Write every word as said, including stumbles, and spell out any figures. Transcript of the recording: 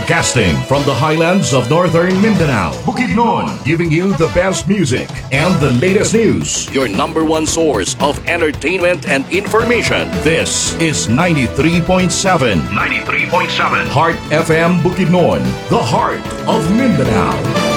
Broadcasting from the highlands of northern Mindanao, Bukidnon, giving you the best music and the latest news. Your number one source of entertainment and information. This is ninety-three point seven. ninety-three point seven. Heart F M Bukidnon, the heart of Mindanao.